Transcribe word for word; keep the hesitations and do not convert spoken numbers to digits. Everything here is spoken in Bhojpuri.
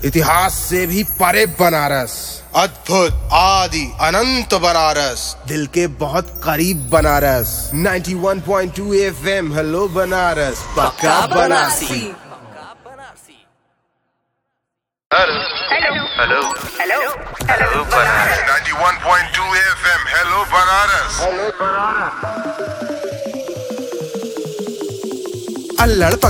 इतिहास से भी परे बनारस, अद्भुत आदि अनंत बनारस, दिल के बहुत करीब बनारस। इक्यानवे पॉइंट दो एफएम हेलो बनारस, पक्का Banarasi. Hello hello hello hello Banaras. इक्यानवे पॉइंट दो एफएम हेलो बनारस। अल्लड़